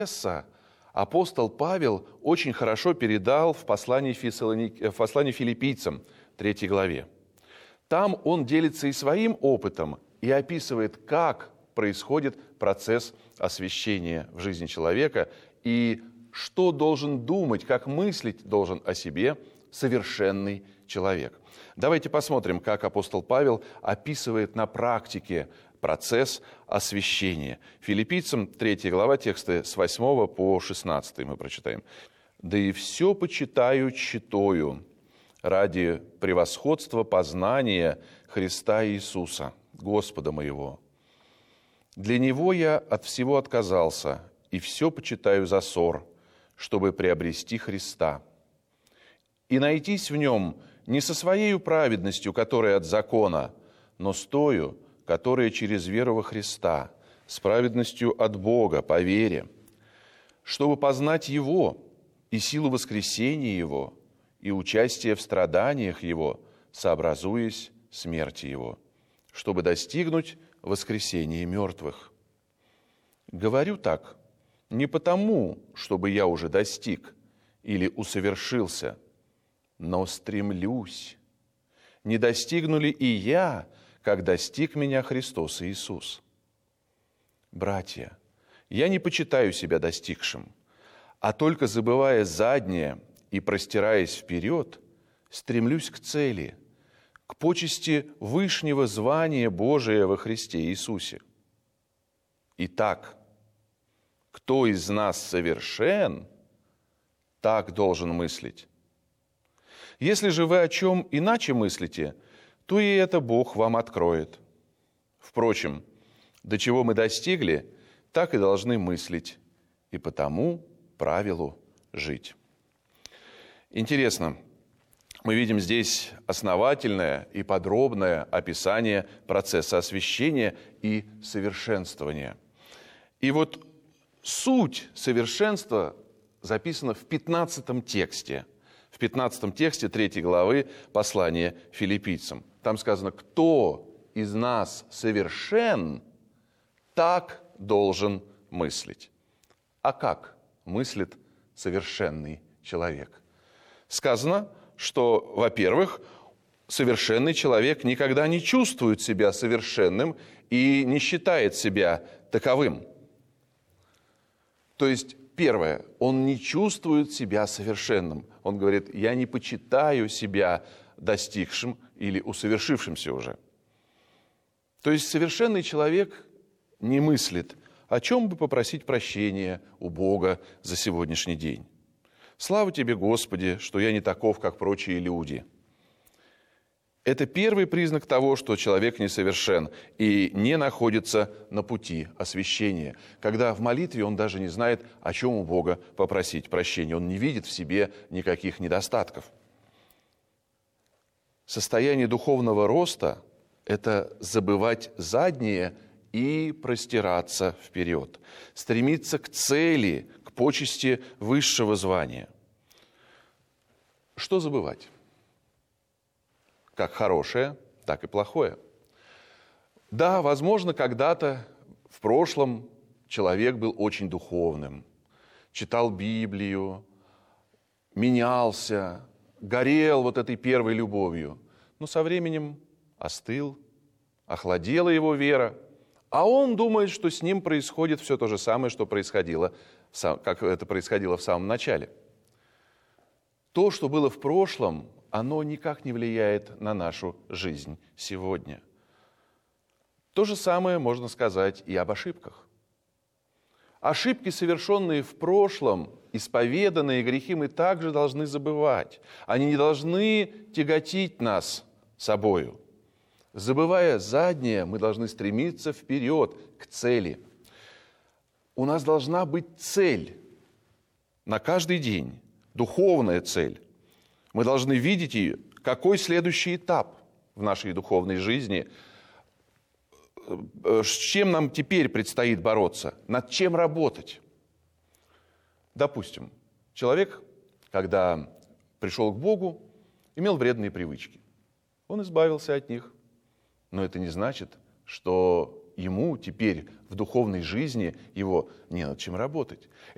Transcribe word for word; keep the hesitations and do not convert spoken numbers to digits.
апостол Павел очень хорошо передал в послании, в послании филиппийцам, третьей главе. Там он делится и своим опытом, и описывает, как происходит процесс освящения в жизни человека, и что должен думать, как мыслить должен о себе совершенный человек. Давайте посмотрим, как апостол Павел описывает на практике процесс освящения. Филиппийцам третья глава, тексты с восьмого по шестнадцатый мы прочитаем. «Да и все почитаю тщетою ради превосходства познания Христа Иисуса, Господа моего. Для Него я от всего отказался, и все почитаю за ссор, чтобы приобрести Христа, и найтись в Нем не со своей праведностью, которая от закона, но с тою, которая через веру во Христа, с праведностью от Бога, по вере, чтобы познать Его и силу воскресения Его, и участие в страданиях Его, сообразуясь смерти Его, чтобы достигнуть воскресения мертвых. Говорю так не потому, чтобы я уже достиг или усовершился, но стремлюсь, не достигну ли и я, как достиг меня Христос Иисус. Братья, я не почитаю себя достигшим, а только забывая заднее и простираясь вперед, стремлюсь к цели, к почести вышнего звания Божия во Христе Иисусе. Итак, кто из нас совершен, так должен мыслить. Если же вы о чем иначе мыслите, то и это Бог вам откроет. Впрочем, до чего мы достигли, так и должны мыслить, и по тому правилу жить». Интересно, мы видим здесь основательное и подробное описание процесса освящения и совершенствования. И вот суть совершенства записана в пятнадцатом тексте. В пятнадцатом тексте третьей главы послания филиппийцам. Там сказано: «Кто из нас совершен, так должен мыслить». А как мыслит совершенный человек? Сказано, что, во-первых, совершенный человек никогда не чувствует себя совершенным и не считает себя таковым. То есть, первое, он не чувствует себя совершенным. Он говорит: я не почитаю себя достигшим или усовершившимся уже. То есть совершенный человек не мыслит, о чем бы попросить прощения у Бога за сегодняшний день. Слава Тебе, Господи, что я не таков, как прочие люди. Это первый признак того, что человек несовершен и не находится на пути освящения, когда в молитве он даже не знает, о чем у Бога попросить прощения. Он не видит в себе никаких недостатков. Состояние духовного роста – это забывать заднее и простираться вперед, стремиться к цели, к почести высшего звания. Что забывать? Как хорошее, так и плохое. Да, возможно, когда-то в прошлом человек был очень духовным, читал Библию, менялся, горел вот этой первой любовью, но со временем остыл, охладела его вера, а он думает, что с ним происходит все то же самое, что происходило, как это происходило в самом начале. То, что было в прошлом, оно никак не влияет на нашу жизнь сегодня. То же самое можно сказать и об ошибках. Ошибки, совершенные в прошлом, исповеданные грехи, мы также должны забывать. Они не должны тяготить нас собою. Забывая заднее, мы должны стремиться вперед, к цели. У нас должна быть цель на каждый день, духовная цель. Мы должны видеть ее, какой следующий этап в нашей духовной жизни, с чем нам теперь предстоит бороться, над чем работать. Допустим, человек, когда пришел к Богу, имел вредные привычки. Он избавился от них. Но это не значит, что ему теперь в духовной жизни его не над чем работать.